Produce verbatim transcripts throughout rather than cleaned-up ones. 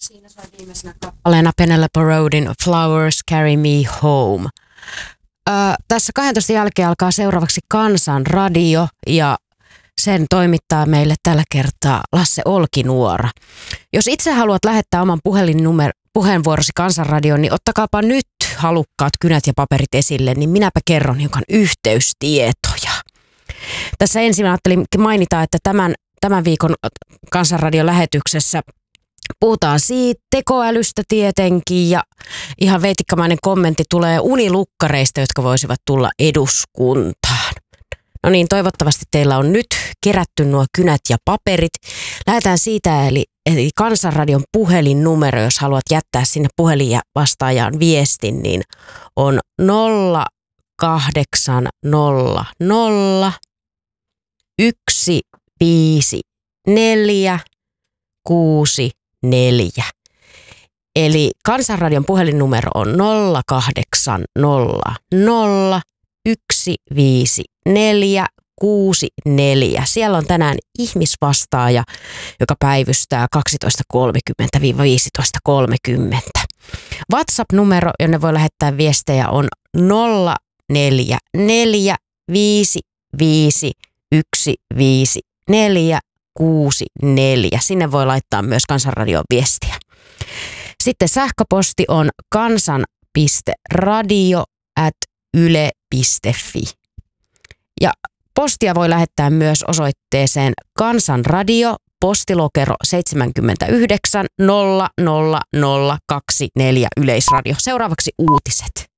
Siinä soi viimeisenä kappaleena Penelope Roadin Flowers Carry Me Home. Ö, tässä kahdentoista jälkeen alkaa seuraavaksi Kansanradio ja sen toimittaa meille tällä kertaa Lasse Olkinuora. Jos itse haluat lähettää oman puhelinnumero, puheenvuorosi Kansanradioon, niin ottakaapa nyt halukkaat kynät ja paperit esille, niin minäpä kerron hiukan yhteystietoja. Tässä ensin ajattelin mainita, että tämän, tämän viikon Kansanradion lähetyksessä puhutaan siitä tekoälystä tietenkin ja ihan veitikkamainen kommentti tulee unilukkareista, jotka voisivat tulla eduskuntaan. No niin, toivottavasti teillä on nyt kerätty nuo kynät ja paperit. Lähdetään siitä, eli, eli Kansanradion puhelinnumero, jos haluat jättää sinne puhelin ja vastaajan viestin, niin on nolla kahdeksan nolla nolla yksi viisi neljä kuusi neljä. Eli Kansanradion puhelinnumero on nolla kahdeksan nolla nolla yksi viisi neljä kuusi neljä. Siellä on tänään ihmisvastaaja, joka päivystää kaksitoista kolmekymmentä viisitoista kolmekymmentä. WhatsApp-numero, jonne voi lähettää viestejä, on nolla neljä neljä viisi viisi yksi viisi neljä kuusi neljä. Sinne voi laittaa myös Kansanradion viestiä. Sitten sähköposti on kansan piste radio ät yle piste fi. Ja postia voi lähettää myös osoitteeseen Kansanradio, postilokero seitsemänkymmentäyhdeksän nolla nolla nolla kaksikymmentäneljä Yleisradio. Seuraavaksi uutiset.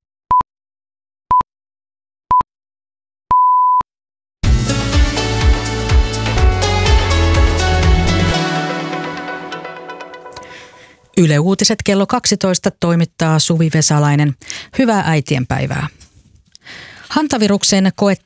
Yle Uutiset kello kaksitoista toimittaa Suvi Vesalainen. Hyvää äitienpäivää. Hantaviruksen koe